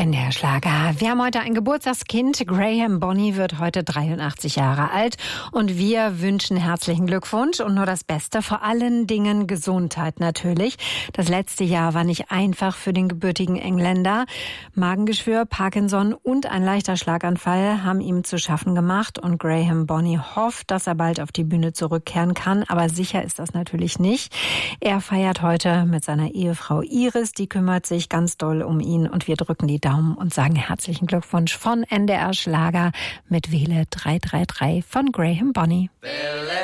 NDR Schlager. Wir haben heute ein Geburtstagskind. Graham Bonny wird heute 83 Jahre alt. Und wir wünschen herzlichen Glückwunsch und nur das Beste. Vor allen Dingen Gesundheit natürlich. Das letzte Jahr war nicht einfach für den gebürtigen Engländer. Magengeschwür, Parkinson und ein leichter Schlaganfall haben ihm zu schaffen gemacht. Und Graham Bonny hofft, dass er bald auf die Bühne zurückkehren kann. Aber sicher ist das natürlich nicht. Er feiert heute mit seiner Ehefrau Iris. Die kümmert sich ganz doll um ihn. Und wir drücken die Daumen und sagen herzlichen Glückwunsch von NDR Schlager mit Wähle 333 von Graham Bonny.